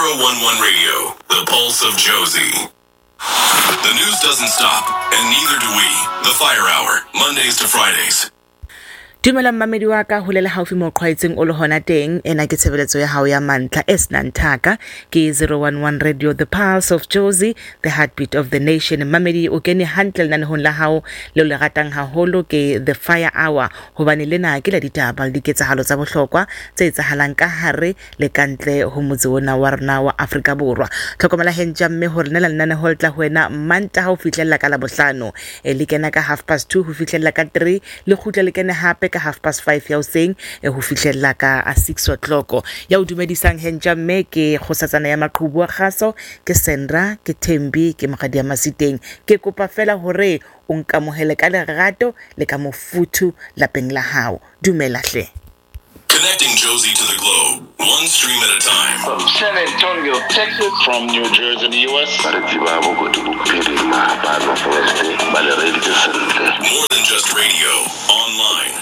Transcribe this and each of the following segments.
011 Radio, the pulse of Josie. The news doesn't stop, and neither do we. The Fire Hour, Mondays to Fridays. Dumela mmamedi wa ka holela haufi mo qhwaetseng o le hona teng ena ke tshebeletso ya hao ya mantla Esnantaka ke 011 Radio, the pulse of Josie, the heartbeat of the nation. Mmamedi o kene hantle lena hon la hao le le ratang haholo ke the Fire Hour hobane lena ke la ditaba le diketsahalo tsa bohlokwa tse etsahalang ka hare le kantle ho motse ona wa rona wa Afrika Borwa. Tlhokomela henja mme hore nela nna ho tla hoena manta ha o fihlella ka la bohlano le kena ka 2:30 ho fihlella ka 3 le khutla le kena hape ka 5:30 ya hoseng ho fihlella ka 6 o'clock ya o dumedisang henja mme ke kgosatsana ya maqhubu wa kgaso ke Sandra ke Thembi ke Mogadi ya Masiteng ke kopa fela hore o nkamohele ka lerato le ka mofuthu lapeng la hao. Dumela hle. Connecting Josie to the globe, one stream at a time. From San Antonio, Texas. From New Jersey in the U.S. More than just radio. Online.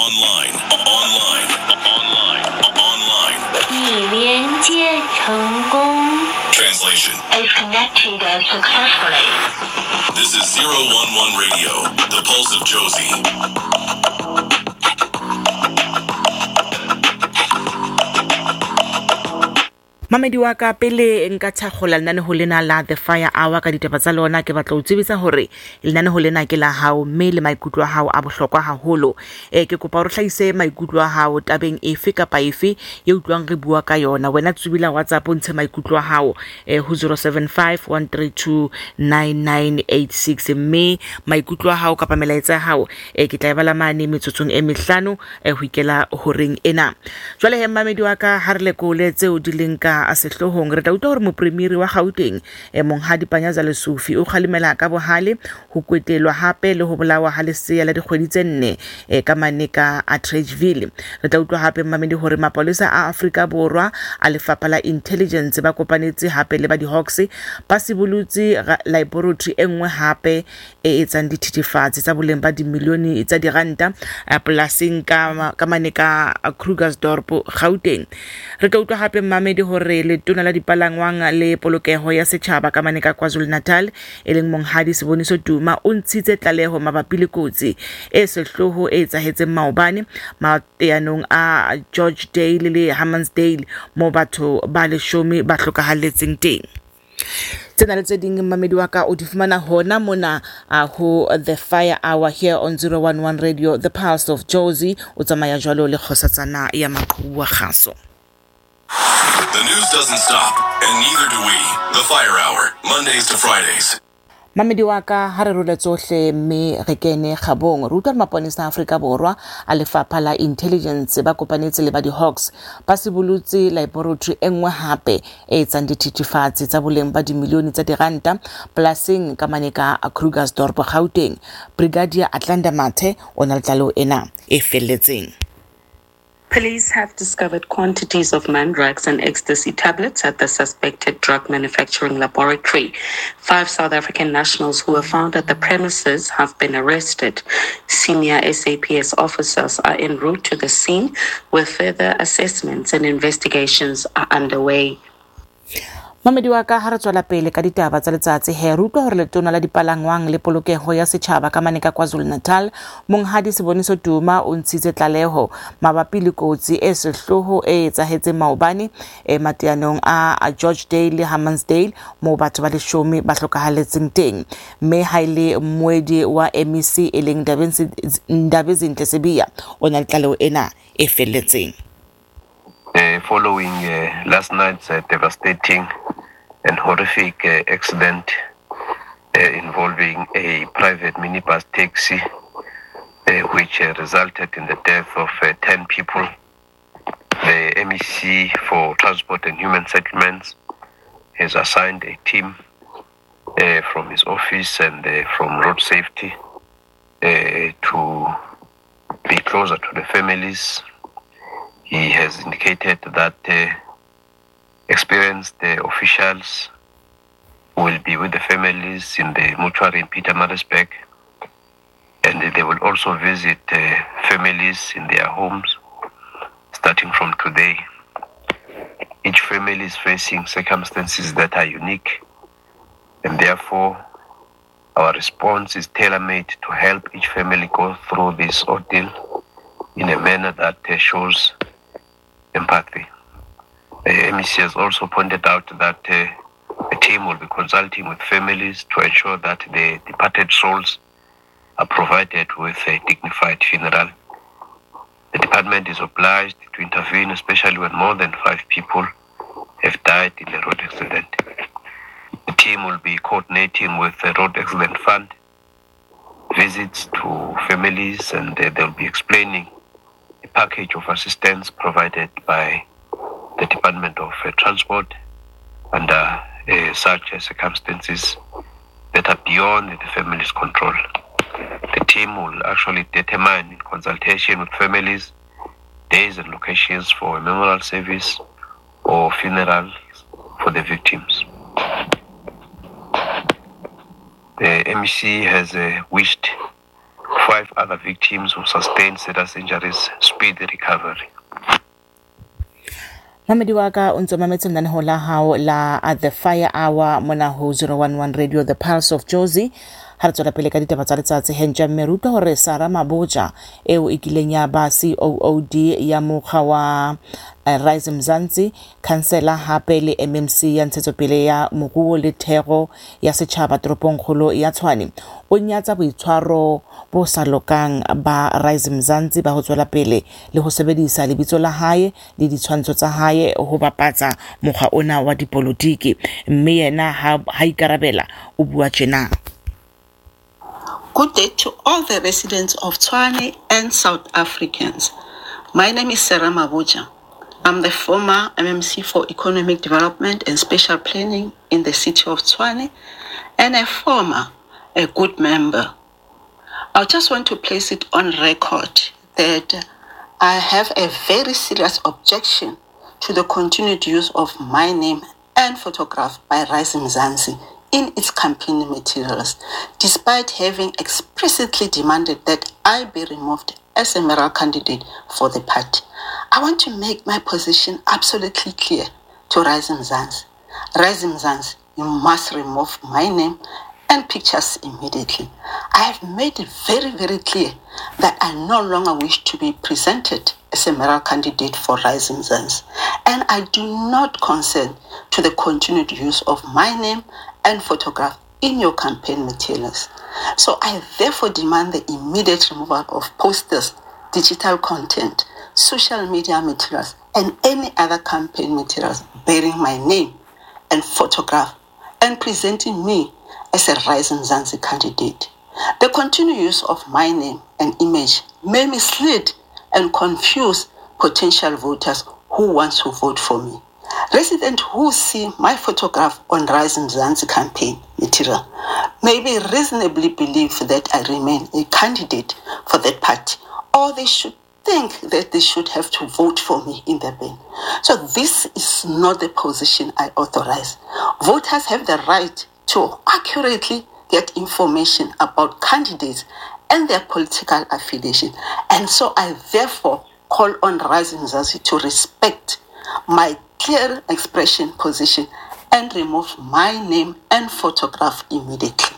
Translation. Is connected successfully. This is 011 Radio, the pulse of Josie. Mamedi wa ka pele nka tshakgola lena ho lena la the Fire Hour ka ditaba tsa lona ke batla o tsebisa hore lena ho lena ke la hao mme le maikutlo a hao a bohlokwa haholo ke kopa re hlahise maikutlo a hao tabeng efe kapa efe ye utlwang re bua ka yona wena tsubila WhatsApp o ntshe maikutlo a hao ho 0751329986 mme maikutlo a hao kapa melaetsa a hao ke tla bala mane metsotsong e 5 ho ikela horeng ena. Jwale he mamedi wa ka ha re le koletse o dilinka a sehlohong re tla utlwa hore mopremieri wa Gauteng Monghadi Panyaza Lesufi o kgalemela ka bohale ho kwetelwa hape le ho bolawa ha lesea la dikgwedi tse 4 ka Maneka a Trageville. Re tla utlwa hape mmamedi hore mapolesa a Afrika Borwa a lefapha la intelligence ba kopanetse hape le ba di Hawks ba sibolutse laboratory enngwe hape e etsang dithithefatsi tsa boleng ba dimilione tsa diranta polasing ka Maneka Krugersdorp Gauteng. Re tla utlwa hape mmamedi hore letona la dipalangwang le polokeho ya setjhaba ka Maneka KwaZulu-Natal eleng Monghadi Siboniso Duma o ntshitse tlaleho mabapi le kotsi e sehloho e etsahetseng maobane mateyanong a George Dale le Hammansdale mo batho ba 10 ba hlokahalletseng teng. Tsena le tse ding mmamedi wa ka o di fumana hona mona ho the Fire Hour here on 011 Radio, the pulse of Josie. O tsamaya jwalo le kgosatsana ya maqhubu wa kgaso. The news doesn't stop, and neither do we. The Fire Hour, Mondays to Fridays. Mamedi wa ka ha re role tsohle mme re kene kgabong ruta maponesa Afrika Borwa a lefapha la intelligence ba kopanetse le ba di Hawks ba sibolutse laboratory enngwe hape e etsang dithithefatsi tsa boleng ba dimilione tsa diranta polasing ka Maneka a Krugersdorp Gauteng. Brigadier Atlanta Mathe o na le tlalo ena e felletseng. Police have discovered quantities of mandrax and ecstasy tablets at the suspected drug manufacturing laboratory. 5 South African nationals who were found at the premises have been arrested. Senior SAPS officers are en route to the scene where further assessments and investigations are underway. Mamedi wa ka ha re tswela pele ka ditaba tsa letsatsi he rutwa hore letona la dipalangwang le polokeho ya setjhaba ka Maneka KwaZulu-Natal Monghadi Siboniso Duma o ntshitse tlaleho mabapi le kotsi e sehloho e etsahetseng maobane mateyanong a George Dale le Hammansdale mo batho ba 10 ba hlokahalletseng teng mme ha ile moedi wa MEC eleng Ndabezinhle Sibiya o na le tlaleho ena e felletseng. Following last night's devastating and horrific accident involving a private minibus taxi which resulted in the death of 10 people, the MEC for Transport and Human Settlements has assigned a team from his office and from road safety to be closer to the families. He has indicated that experienced officials will be with the families in the mortuary in Pietermaritzburg, and they will also visit families in their homes starting from today. Each family families facing circumstances that are unique, and therefore our response is tailor-made to help each family go through this ordeal in a manner that shows empathy. MEC has also pointed out that a team will be consulting with families to ensure that the departed souls are provided with a dignified funeral. The department is obliged to intervene, especially when more than 5 people have died in a road accident. The team will be coordinating with the Road Accident Fund, visits to families, and they'll be explaining the package of assistance provided by the Department of Transport under such circumstances that are beyond the family's control. The team will actually determine, in consultation with families, days and locations for a memorial service or funerals for the victims. The MEC has wished 5 other victims who sustained serious injuries speedy recovery. Mamedi wa ka o ntse mametse lenaneo la hao la at the fire hour mona ho 011 radio the pulse of Jozi ha re tswela pele ka ditaba tsa letsatsi henja meruta hore Sarah Mabotja eo e kileng ya ba COOD ya mokga wa Rise Mzansi kansela hape le MMC ya ntshetsopele ya moruo le thero ya setjhaba toropong kgolo ya Tshwane o nyatsa boitshwaro bo sa lokang ba Rise Mzansi ba ho tswela pele le ho sebedisa lebitso la hae le ditshwantsho tsa hae ho bapatsa mokga ona wa dipolotiki mme yena ha ikarabela o bua tjena. Good day to all the residents of Tshwane and South Africans. My name is Sarah Mabotja. I'm the former MMC for Economic Development and Special Planning in the city of Tshwane and a good member. I just want to place it on record that I have a very serious objection to the continued use of my name and photograph by Rise Mzansi in its campaign materials, despite having explicitly demanded that I be removed as a mayoral candidate for the party. I want to make my position absolutely clear to Rise Mzansi. Rise Mzansi, you must remove my name and pictures immediately. I have made it very, very clear that I no longer wish to be presented as a mayoral candidate for Rise Mzansi, and I do not consent to the continued use of my name and photograph in your campaign materials. So I therefore demand the immediate removal of posters, digital content, social media materials, and any other campaign materials bearing my name and photograph and presenting me as a Rise Mzansi candidate. The continued use of my name and image may mislead and confuse potential voters who want to vote for me. Residents who see my photograph on Rise Mzansi campaign material may be reasonably believe that I remain a candidate for that party, or they should think that they should have to vote for me in the bin. So this is not the position I authorize. Voters have the right to accurately get information about candidates and their political affiliation. And so I therefore call on Rise Mzansi to respect my clear expression position and remove my name and photograph immediately.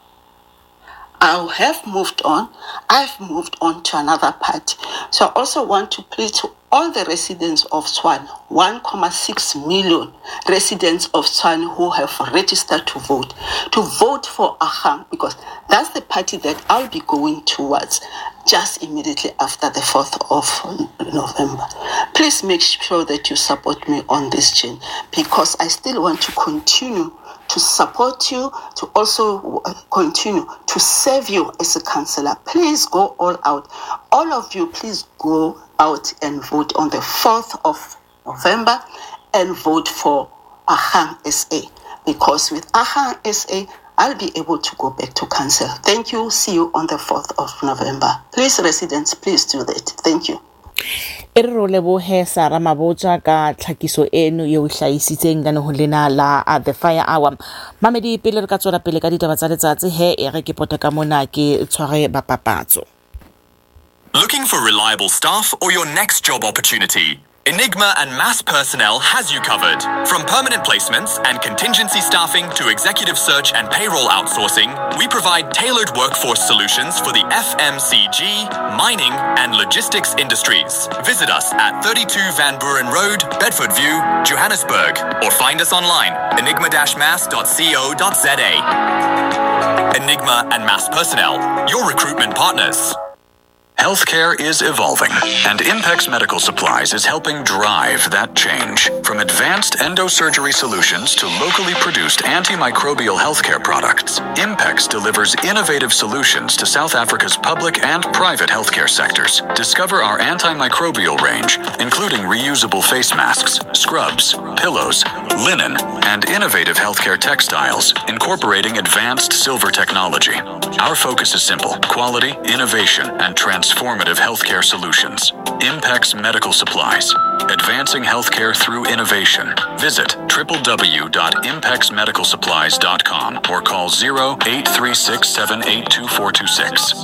I've moved on to another party. So I also want to plead to all the residents of Tshwane, 1.6 million residents of Tshwane who have registered to vote for Ahang, because that's the party that I'll be going towards just immediately after the 4th of November. Please make sure that you support me on this chain, because I still want to continue to support you, to also continue to serve you as a councillor. Please go all out. All of you, please go out and vote on the 4th of November and vote for Ahang SA, because with Ahang SA, I'll be able to go back to council. Thank you. See you on the 4th of November. Please, residents, please do that. Thank you. E re lebohe Sarah Mabotja ka tlhakiso eno ye o hlaisitseng ka ho lena la at the fire hour. Mamedi pele re ka tswela pele ka ditaba tsa letsatsi he e re ke pota ka mona ke tshware bapapatso. Looking for reliable staff or your next job opportunity? Enigma and Mass Personnel has you covered. From permanent placements and contingency staffing to executive search and payroll outsourcing, we provide tailored workforce solutions for the FMCG, mining, and logistics industries. Visit us at 32 Van Buren Road, Bedford View, Johannesburg, or find us online, enigma-mass.co.za. Enigma and Mass Personnel, your recruitment partners. Healthcare is evolving, and Impex Medical Supplies is helping drive that change. From advanced endosurgery solutions to locally produced antimicrobial healthcare products, Impex delivers innovative solutions to South Africa's public and private healthcare sectors. Discover our antimicrobial range, including reusable face masks, scrubs, pillows, linen, and innovative healthcare textiles, incorporating advanced silver technology. Our focus is simple: quality, innovation, and transformative healthcare solutions. Impex Medical Supplies, advancing healthcare through innovation. Visit www.impexmedicalsupplies.com or call 0836-782-426.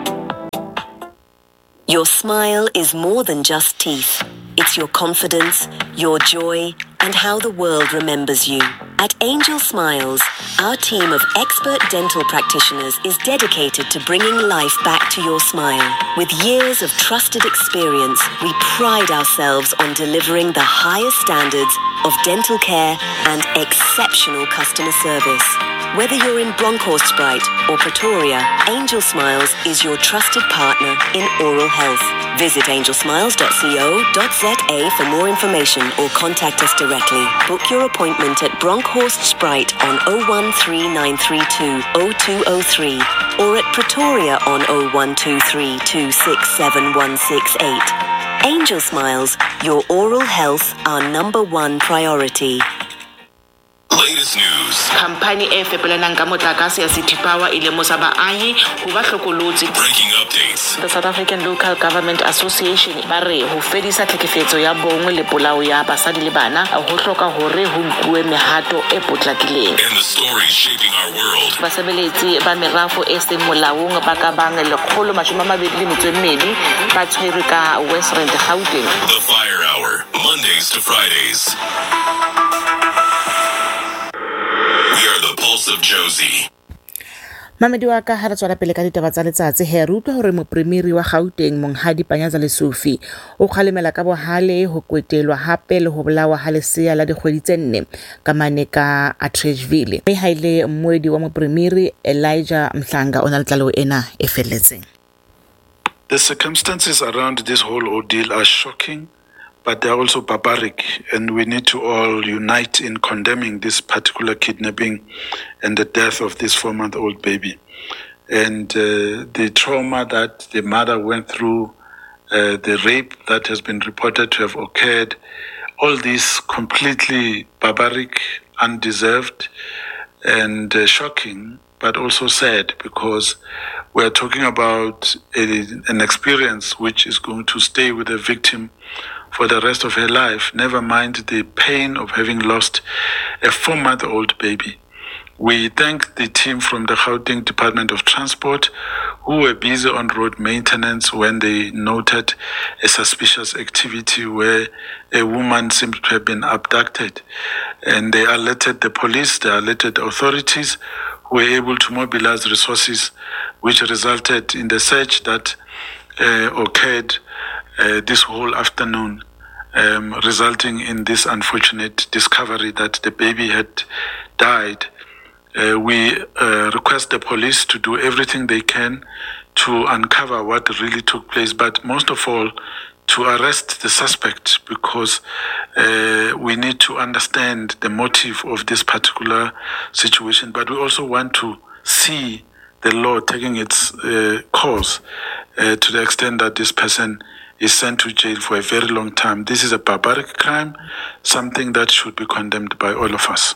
Your smile is more than just teeth. It's your confidence, your joy, and how the world remembers you. At Angel Smiles, our team of expert dental practitioners is dedicated to bringing life back to your smile. With years of trusted experience, we pride ourselves on delivering the highest standards of dental care and exceptional customer service. Whether you're in Bronkhorstspruit or Pretoria, Angel Smiles is your trusted partner in oral health. Visit angelsmiles.co.za for more information or contact us directly. Book your appointment at Bronkhorstspruit on 013932 0203 or at Pretoria on 0123 267 168. Angel Smiles, your oral health, our #1 priority. Latest news. Khamphani e fepelanang ka motlakase ya City Power ile mo sa baahi ho ba hlokolotsi. Breaking updates. The South African Local Government Association ba re ho fedisa tlhekefetso ya bong le polao ya basadi le bana ho hloka hore ho nkuwe mehato e potlakileng. And the stories shaping our world. Basebeletsi ba merafo e seng molaong ba ka bang 122 ba tshwerwe ka Western Gauteng. The Fire Hour, Mondays to Fridays. We are the Pulse of Josie. Mamedi wa ka ha re tswela pele ka ditaba tsa letsatsi he re utlwa hore mopremiri wa Gauteng Monghadi Panyaza Lesufi o kgalemela ka bohale ho kwetelwa hape le ho bolawa ha lesea la dikgwedi tse 4 ka Maneka Atteridgeville. Mme haile mmoedi wa mopremiri Elijah Mhlanga o na le tlalo ena e felletseng. The circumstances around this whole ordeal are shocking, but they are also barbaric, and we need to all unite in condemning this particular kidnapping and the death of this 4-month-old baby. And the trauma that the mother went through, the rape that has been reported to have occurred, all this completely barbaric, undeserved, and shocking, but also sad, because we're talking about an experience which is going to stay with the victim for the rest of her life, never mind the pain of having lost a 4-month-old baby. We thank the team from the Gauteng Department of Transport who were busy on road maintenance when they noted a suspicious activity where a woman seemed to have been abducted. And they alerted the police, they alerted the authorities who were able to mobilize resources, which resulted in the search that occurred this whole afternoon, resulting in this unfortunate discovery that the baby had died. We request the police to do everything they can to uncover what really took place, but most of all, to arrest the suspect, because we need to understand the motive of this particular situation. But we also want to see the law taking its course to the extent that this person is sent to jail for a very long time. This is a barbaric crime, something that should be condemned by all of us.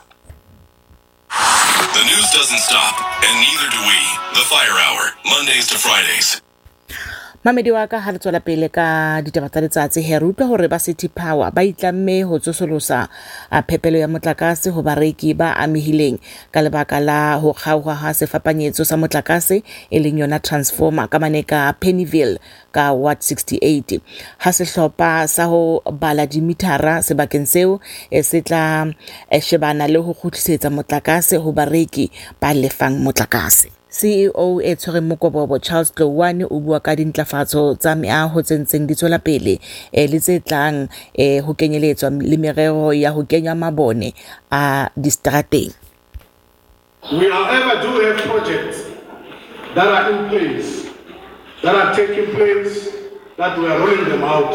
The news doesn't stop, and neither do we. The Fire Hour, Mondays to Fridays. Mamedi wa ka ha re tswela pele ka ditaba tsa letsatsi he re utlwa hore ba City Power ba itlamme ho tsosolosa phepelo ya motlakase ho bareki ba amehileng ka lebaka la ho kgaoha ha sefapanyetso sa motlakase e leng yona transformer ka maneka Pennyville ka Ward 68 ha sehlopha sa ho bala dimithara sebakeng seo se tla shebana le ho kgutlisetsa motlakase ho bareki ba lefang motlakase. CEO e tshwereng mokobobo Charles Tlowani o bua ka dintlafatso tsa meaho tse ntseng di tswela pele le tse tlang ho kenyeletswa le merero ya ho kenya mabone a distrateng. We however do have projects that are in place, that are taking place, that we are rolling them out.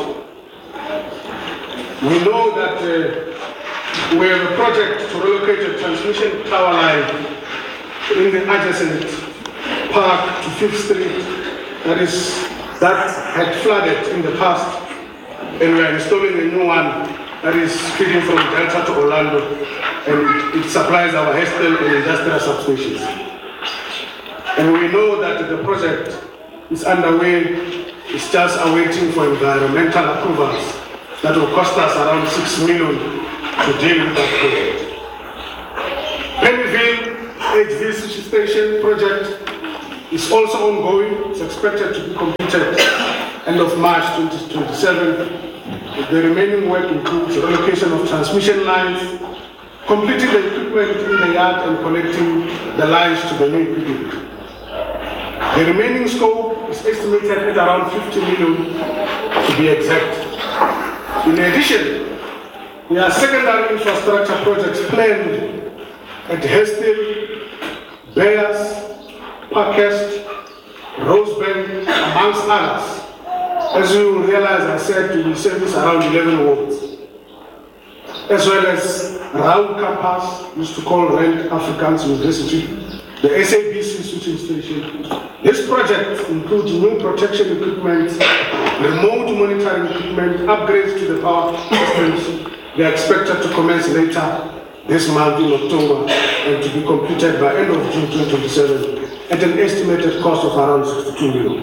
We know that we have a project to relocate a transmission tower line in the adjacent park to 5th Street that had flooded in the past, and we are installing a new one that is feeding from Delta to Orlando, and it supplies our Hestel and industrial substations. And we know that the project is underway. It's just awaiting for environmental approvals that will cost us around 6 million to deal with that project. Pennyville HV station project is also ongoing. It's expected to be completed end of March 2027. The remaining work includes relocation of transmission lines, completing the equipment in the yard and connecting the lines to the new equipment. The remaining scope is estimated at around 50 million to be exact. In addition, there are secondary infrastructure projects planned at Hestel, Bears, Parkhurst, Rosebank, amongst others. As you realize, I said we will service around 11 wards, as well as Raoul Campus, used to call Rand Afrikaans University, the SABC switching station. This project includes new protection equipment, remote monitoring equipment, upgrades to the power systems. They are expected to commence later this month in October and to be completed by end of June 2027 at an estimated cost of around 62 million.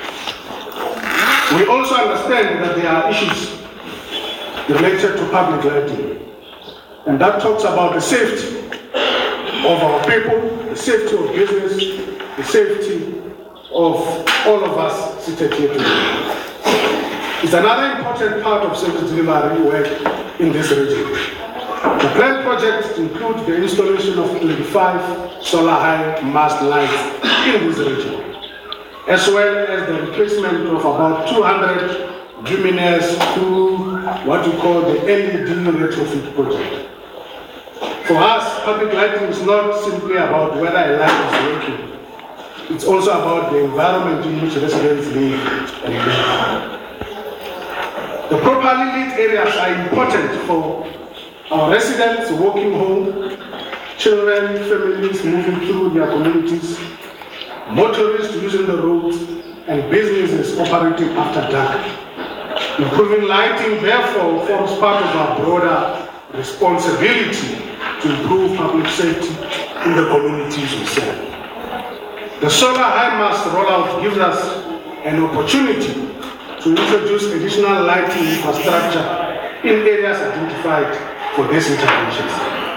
We also understand that there are issues related to public lighting, and that talks about the safety of our people, the safety of business, the safety of all of us seated here today. It's another important part of service delivery work in this region. The planned projects include the installation of 25 solar high mast lights in this region, as well as the replacement of about 200 luminaires through what we call the LED retrofit project. For us, public lighting is not simply about whether a light is working. It's also about the environment in which residents live and live. The properly lit areas are important for our residents walking home, children, families moving through their communities, motorists using the roads, and businesses operating after dark. Improving lighting, therefore, forms part of our broader responsibility to improve public safety in the communities we serve. The solar high mast rollout gives us an opportunity to introduce additional lighting infrastructure in areas identified for these interventions.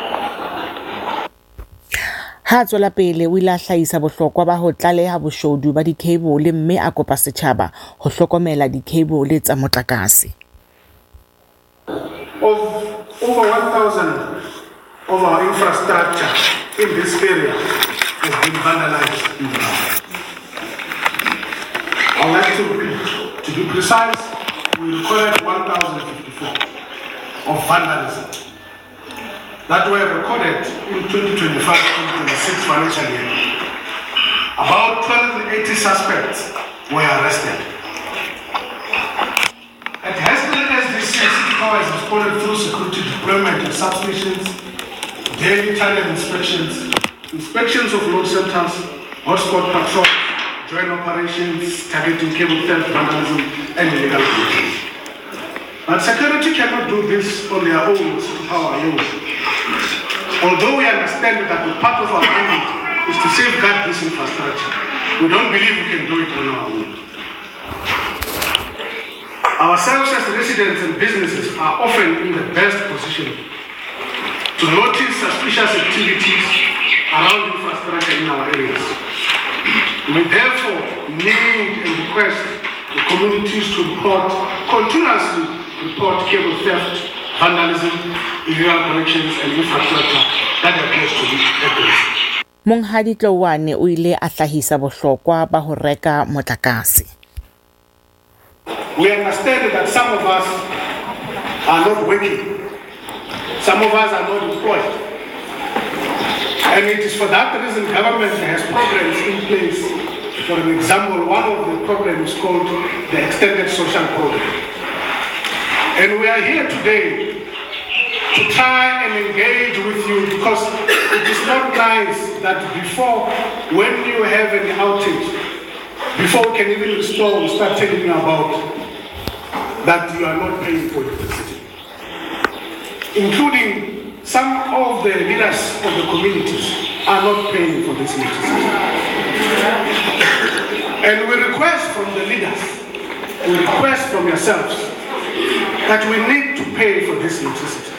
Ha tswela pele o ile a hlahisa bohlokwa ba ho tlaleha boshodu ba di-cable mme a kopa setjhaba ho hlokomela di-cable tsa motlakase. Of over 1,000 of our infrastructure in this area has been vandalized in the past. I'd like to repeat. To be precise, we recorded 1,054 of vandalism that were recorded in 2025-2026 financial year. About 1,280 suspects were arrested. At Hestel SDC, City Power has responded through security deployment at substations, daily tunnel inspections, inspections of load centers, hotspot patrols, joint operations targeting cable theft, vandalism, and illegal activities. But security cannot do this on their own, City Power alone. Although we understand that the part of our mandate is to safeguard this infrastructure, we don't believe we can do it on our own. Ourselves as residents and businesses are often in the best position to notice suspicious activities around infrastructure in our areas. We therefore need and request the communities to continuously report cable theft, vandalism, illegal connections and infrastructure that appears to be at risk. Monghadi Tlowane o ile a hlahisa bohlokwa ba ho reka motlakase. We understand that some of us are not working. Some of us are not employed. And it is for that reason government has programs in place. For an example, one of the programs is called the Extended Social Program. And we are here today to try and engage with you because it is not nice that before, when you have an outage, before we can even install, we start telling you about that you are not paying for electricity. Including some of the leaders of the communities are not paying for this electricity. And we request from the leaders, we request from yourselves that we need to pay for this electricity.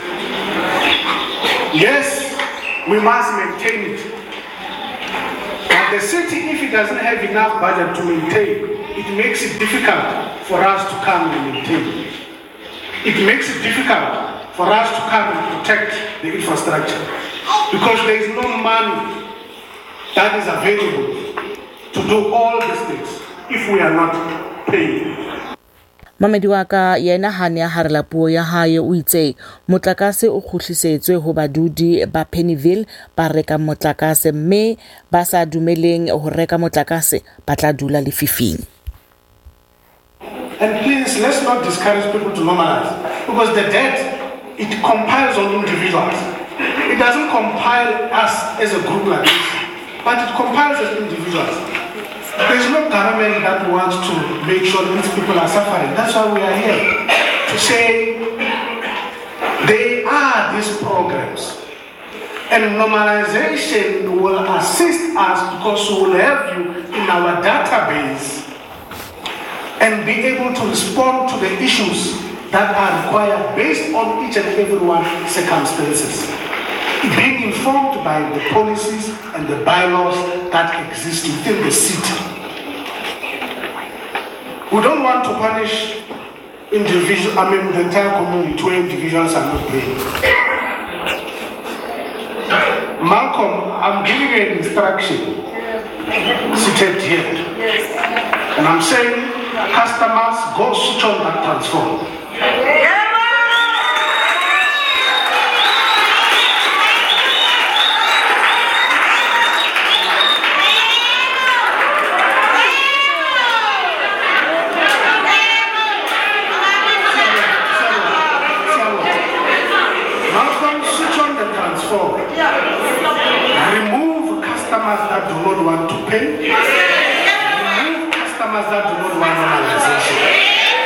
Yes, we must maintain it. But the city, if it doesn't have enough budget to maintain, it makes it difficult for us to come and maintain it. It makes it difficult for us to come and protect the infrastructure because there is no money that is available to do all these things if we are not paying. Mamedi wa ka yena hane a harela puo ya hae o itse motlakase o kgutlisetswe ho badudi ba Pennyville ba reka motlakase mme ba sa dumeleng ho reka motlakase ba tla dula lefifing. And please, let's not discourage people to normalize because the debt, it compiles on individuals. It doesn't compile us as a group like this, but it compiles as individuals. There's no government that wants to make sure these people are suffering. That's why we are here, to say there are these programs. And normalization will assist us because we will have you in our database and be able to respond to the issues that are required based on each and every one's circumstances. Being informed by the policies and the bylaws that exist within the city. We don't want to punish the entire community where individuals are not paying. Malcolm, I'm giving an instruction seated here. And I'm saying, customers, go switch on that transformer. Malcolm, switch on the transformer. Remove customers that do not want to pay. Remove customers that do not want normalization.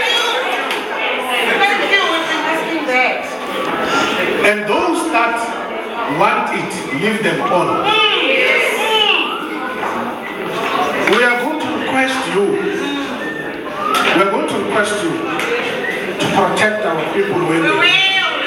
And those that want it, leave them on. We are going to request you to protect our people when they need.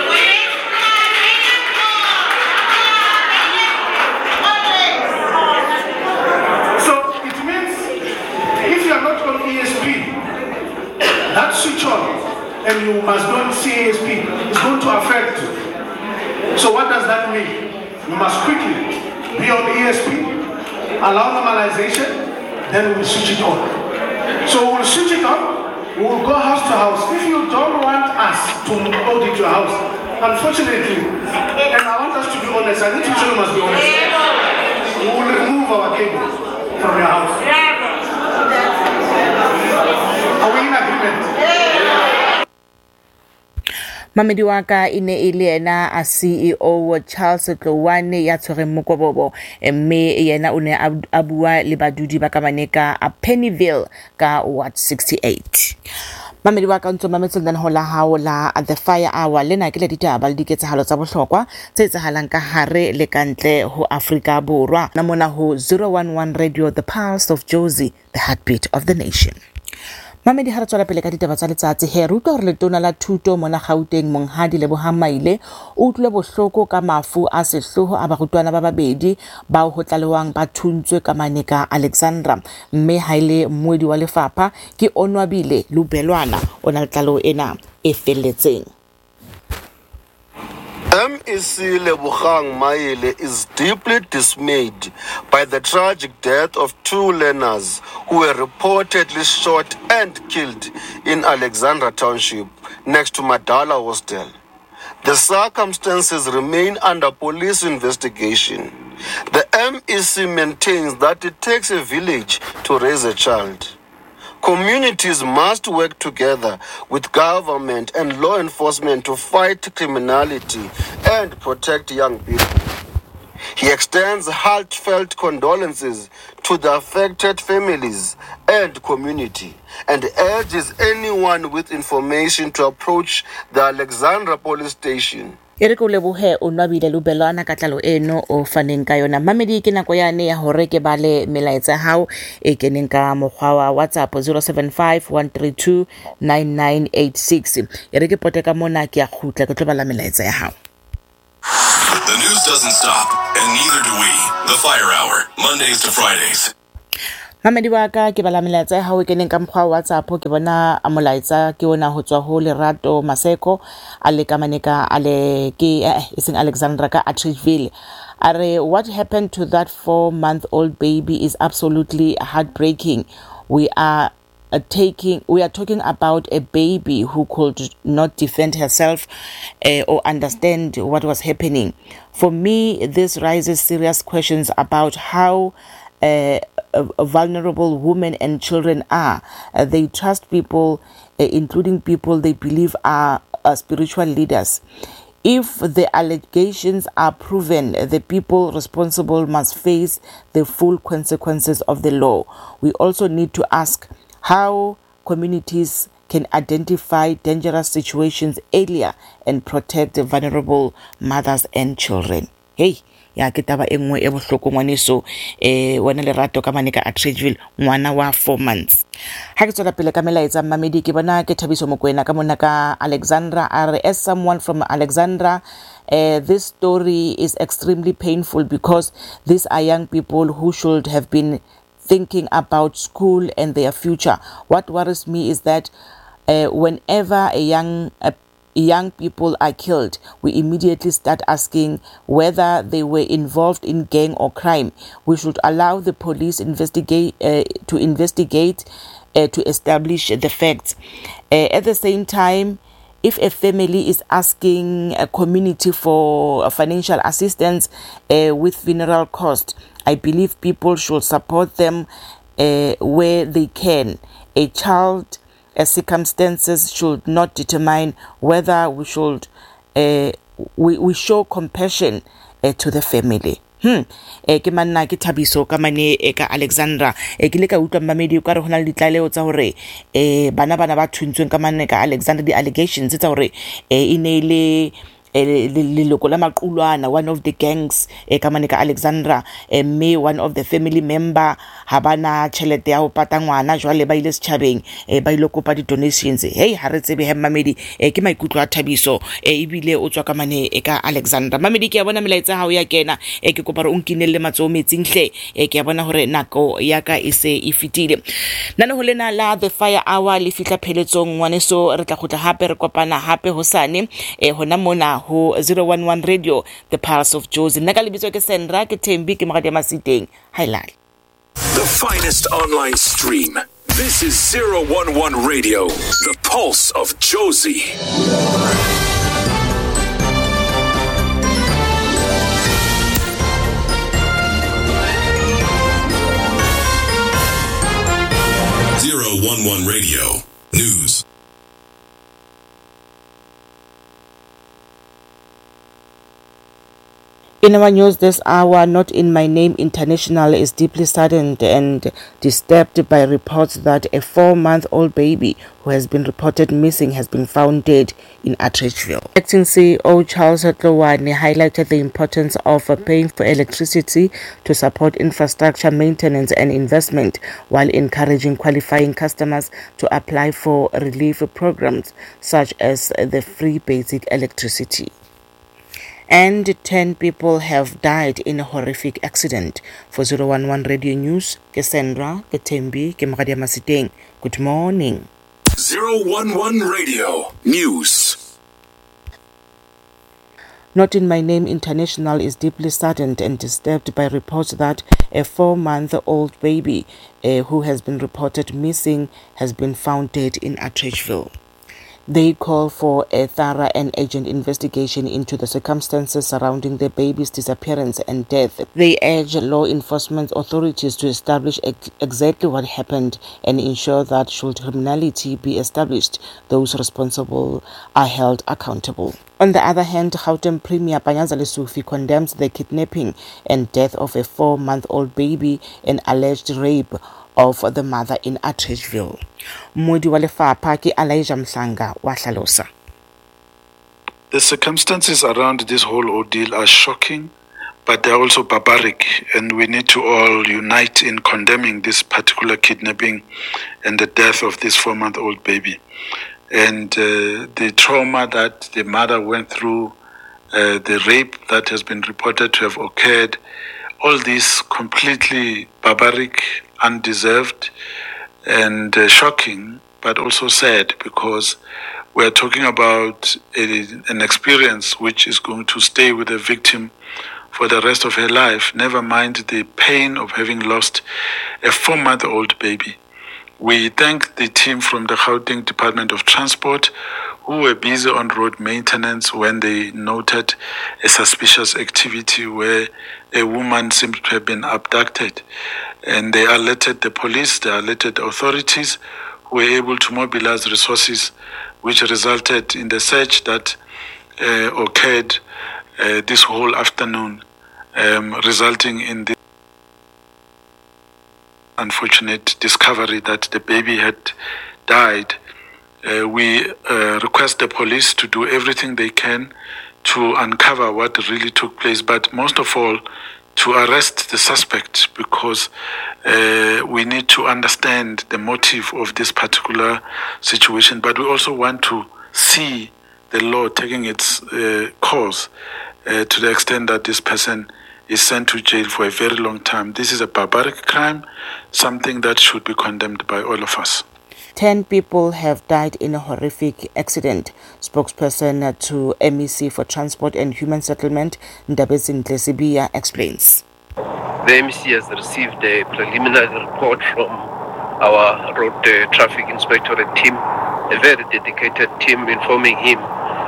So it means if you are not on ESP, that switch on and you must not see ESP, it's going to affect you. So what does that mean? You must quickly be on ESP, allow normalization, then we'll switch it on. So we'll switch it on, we'll go house to house. If you don't want us to audit your house, unfortunately, and I want us to be honest, I think you must be honest, we will remove our cables from your house. Are we in agreement? Mamedi wa ka ine ile yena a CEO Charles Tlowane ya tshwereng mokobobo mme yena o ne a bua le badudi ba kamaneka a Pennyville ka Ward 68. Mamedi wa ka ntse mametse lena hola hao la at the fire hour lena ke le ditaba le diketsahalo tsa bohlokwa tse etsahalang ka hare le kantle ho Afrika Borwa na mona ho 011 Radio, the pulse of Jozi, the heartbeat of the nation. Mamedi ha re tswela pele ka ditaba tsa letsatsi he re utlwa hore letona la thuto mona Gauteng Monghadi Lebohang Maile o utlwile bohloko ka mafu a sehloho a barutwana ba babedi bao ho tlalewang ba thuntswe ka Maneka Alexandra mme ha ile mmuedi wa lefapha ke Onwabile Lubelwana o na le tlalo ena e felletseng. MEC Lebohang Maile is deeply dismayed by the tragic death of two learners who were reportedly shot and killed in Alexandra Township next to Madala Hostel. The circumstances remain under police investigation. The MEC maintains that it takes a village to raise a child. Communities must work together with government and law enforcement to fight criminality and protect young people. He extends heartfelt condolences to the affected families and community and urges anyone with information to approach the Alexandra police station. Ere ko lebohe Onwabile Lubelwana ka tlalo eno o faneng ka yona. Mamedi ke nako yane ya hore ke bale melaetsa hao e keneng ka mokgwa wa WhatsApp 0751329986. Ere ke poteka mona ke ya khutla ke tlo bala melaetsa ya hao. The news doesn't stop, and neither do we. The Fire Hour, Mondays to Fridays. Mamedi wa ka ke bala melaetsa ha o keneng ka mokgwa wa WhatsApp ke bona a molaetsa ke ona ho tswa ho Lerato Maseko a le ka Maneka a le ke iseng Alexandra ka Atteridgeville. Are what happened to that 4-month-old baby is absolutely heartbreaking. We are talking about a baby who could not defend herself or understand what was happening. For me, this raises serious questions about how vulnerable women and children are. They trust people, including people they believe are spiritual leaders. If the allegations are proven, the people responsible must face the full consequences of the law. We also need to ask how communities can identify dangerous situations earlier and protect vulnerable mothers and children. Hey, ya ke taba engwe e bohloko ngwaneso wena Lerato ka Maneka Atteridgeville ngwana wa 4 months. Ha ke tswela pele ka melaetsa Mamedi ke bona ke Thabiso Mokoena ka mona ka Alexandra. As someone from Alexandra, this story is extremely painful because these are young people who should have been thinking about school and their future. What worries me is that whenever young people are killed, we immediately start asking whether they were involved in gang or crime. We should allow the police to investigate to establish the facts. At the same time, if a family is asking a community for financial assistance with funeral cost, I believe people should support them where they can. A child circumstances should not determine whether we should we show compassion to the family. Ke manna ke Thabiso ka mane ka Alexandra ke le ka utlwa Mamedi ka re hona le ditlaleo tsa hore bana ba thuntsweng ka Maneka Alexandra di allegations tsa hore inele leloko la maqulwana, one of the gangs ka Maneka Alexandra, me one of the family member ha bana tšhelete ya ho pata ngwana jwale ba ile setšhabeng ba ile kopa di donations. Hey ha re tsebe he Mamedi ke maikutlo a Thabiso ebile o tswa ka mane ka Alexandra. Mamedi ke ya bona melaetsa hao ya kena ke kopa re o nkinelle matso metsing hle ke ya bona hore nako ya ka e se e fitile. Nna ho lena la the Fire Hour le fitla pheletsong ngwaneso re tla khutla hape re kopana hape hosane hona mona ho 011 Radio, the Pulse of Jozi. Nna ka lebitso ke Sandra ke Thembi ke Magadi Masiteng. Hailali. The finest online stream. This is 011 Radio, the Pulse of Jozi. Radio News. In our news this hour, Not in My Name International is deeply saddened and disturbed by reports that a 4-month-old baby who has been reported missing has been found dead in Atteridgeville. Acting CEO Charles Tlowani highlighted the importance of paying for electricity to support infrastructure maintenance and investment, while encouraging qualifying customers to apply for relief programs such as the free basic electricity. And 10 people have died in a horrific accident. For 011 Radio News, Cassandra, Ketembi, Kemradia Masiteng. Good morning. 011 Radio News. Not in My Name International is deeply saddened and disturbed by reports that a 4-month-old baby who has been reported missing has been found dead in Atteridgeville. They call for a thorough and urgent investigation into the circumstances surrounding the baby's disappearance and death. They urge law enforcement authorities to establish exactly what happened and ensure that should criminality be established, those responsible are held accountable. On the other hand, Gauteng Premier Panyaza Lesufi condemns the kidnapping and death of a 4-month-old baby and alleged rape of the mother in Atteridgeville. Modi wa lefapha ke Elijah Mhlanga wa hlalosa. The circumstances around this whole ordeal are shocking, but they're also barbaric, and we need to all unite in condemning this particular kidnapping and the death of this 4-month-old baby. And the trauma that the mother went through, the rape that has been reported to have occurred, all this completely barbaric, undeserved, and shocking, but also sad, because we're talking about an experience which is going to stay with the victim for the rest of her life, never mind the pain of having lost a 4-month-old baby. We thank the team from the Gauteng Department of Transport who were busy on road maintenance when they noted a suspicious activity where a woman seemed to have been abducted. And they alerted the police, they alerted the authorities who were able to mobilize resources, which resulted in the search that occurred this whole afternoon, resulting in this unfortunate discovery that the baby had died. We request the police to do everything they can to uncover what really took place, but most of all, to arrest the suspect, because we need to understand the motive of this particular situation. But we also want to see the law taking its course to the extent that this person is sent to jail for a very long time. This is a barbaric crime, something that should be condemned by all of us. 10 people have died in a horrific accident. Spokesperson to MEC for Transport and Human Settlement, Ndabezin Tlesibia, explains. The MEC has received a preliminary report from our road traffic inspectorate team, a very dedicated team, informing him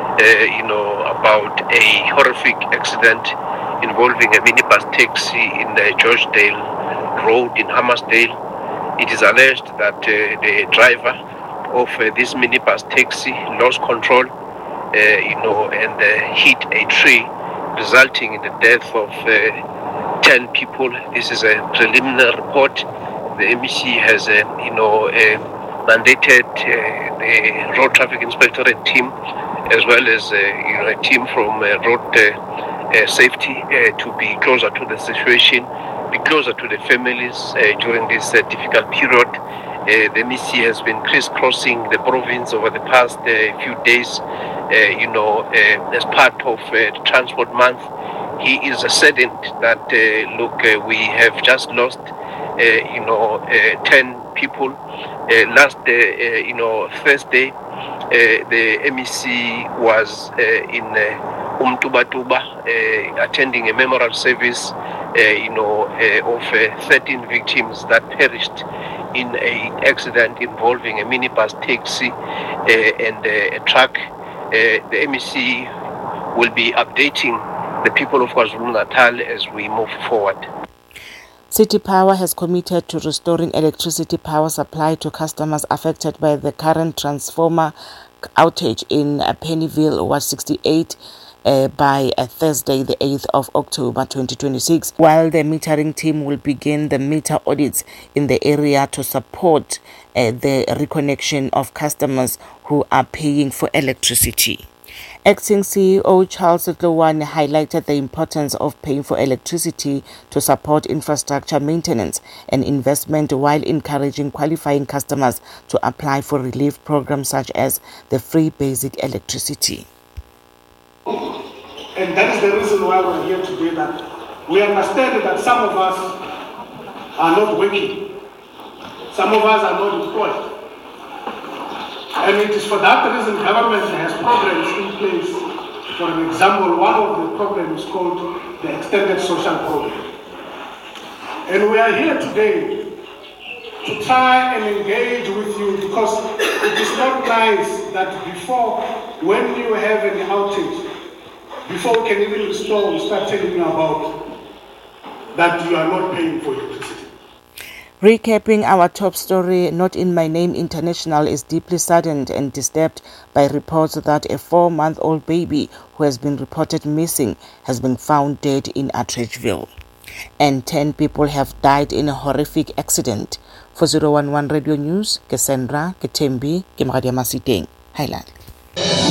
about a horrific accident involving a minibus taxi in the Georgedale Road in Hammersdale. It is alleged that the driver of this minibus taxi lost control, and hit a tree, resulting in the death of 10 people. This is a preliminary report. The MEC has, mandated the road traffic inspectorate team, as well as a team from road safety, to be closer to the situation, be closer to the families during this difficult period. The MEC has been crisscrossing the province over the past few days, as part of the Transport Month. He is saddened that, we have just lost, 10 people. Last, Thursday, the MEC was in Umtubatuba, attending a memorial service, of 13 victims that perished in an accident involving a minibus taxi and a truck. The MEC will be updating the people of KwaZulu-Natal as we move forward. City Power has committed to restoring electricity power supply to customers affected by the current transformer outage in Pennyville, Ward 68, by Thursday, the 8th of October 2026, while the metering team will begin the meter audits in the area to support the reconnection of customers who are paying for electricity. Acting CEO Charles Tlowani highlighted the importance of paying for electricity to support infrastructure maintenance and investment, while encouraging qualifying customers to apply for relief programs such as the free basic electricity. And that is the reason why we're here today, that we understand that some of us are not working, some of us are not employed. And it is for that reason government has programs in place. For an example, one of the programs is called the Extended Social Program. And we are here today to try and engage with you, because it is not nice that before, when you have an outage, before we can even install, we start telling you about that you are not paying for electricity. Recapping our top story, Not In My Name International is deeply saddened and disturbed by reports that a 4-month-old baby who has been reported missing has been found dead in Atteridgeville. And 10 people have died in a horrific accident. For 011 Radio News, Cassandra, Ketembi, Kemradia Masiteng, Highland.